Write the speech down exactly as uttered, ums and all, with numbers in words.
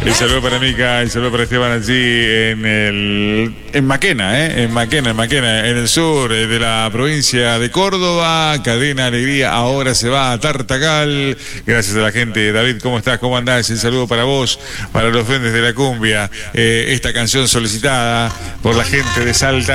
El saludo para Mica, el saludo para Esteban allí en el en Maquena, ¿eh? En Maquena, en Maquena, en el sur de la provincia de Córdoba. Cadena Alegría ahora se va a Tartagal. Gracias a la gente. David, ¿cómo estás? ¿Cómo andás? El saludo para vos, para los duendes de la cumbia. Eh, esta canción solicitada por la gente de Salta.